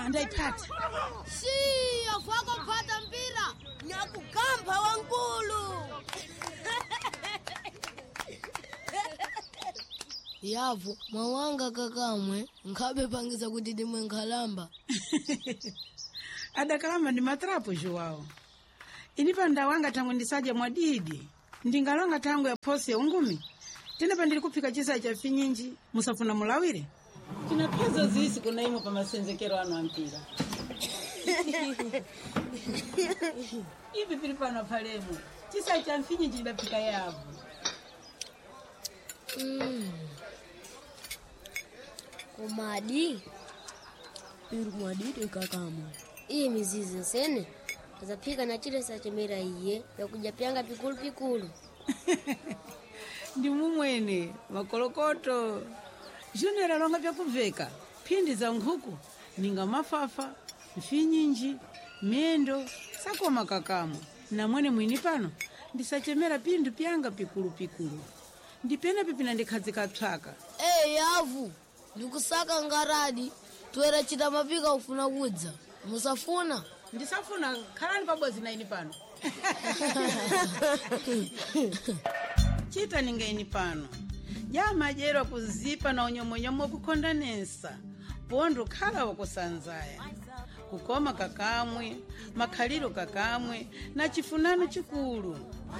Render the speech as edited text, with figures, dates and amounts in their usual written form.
andaipata. Si, afwako pata mpira. Nyakugamba wankulu. Yavu, mwawanga kakamwe, nkabe pangiza kuti dimwe nkhalamba. Adakalamba ndi matrapo Joao. Inipa ndawanga tangu ndisaje mwadidi. Ndingalonga tangu ya posi ya ungumi. Tena pandili kupika chisa cha finyinji, musafuna mulawire. Kina pezo zisi kuna imo pa masenzekero anu ampira. Ibi pilipano palemu. Chisa cha finyinji ndapika yavu. Kumadi. Piru mwadidi kakama. Iyi mizizi nsene. Azapika na chile sa chemera iye ya kujapyanga pikulu. Ndi mumwene makolokoto. Junera longa vya kuveka. Pindi za nkhuku ninga mafafa, mfinyinji, mendo, sakoma kakamo. Na mwene mwini pano ndisachemera pindu pyanga pikulu. Ndipena pipina ndikhazika tsaka. Yavu, ndikusaka ngaradi. Tuwera chita mapika ufuna kudza. Musafuna? Ndisafuna khalani pabodzi na ini pano. Chita ninga ini pano. Jama jero kuzipa na unyomonyomo kukondanesa. Pondo khala wakusanzaya. Kukoma kakamwe, makhaliro kakamwe, na chifunano chikulu.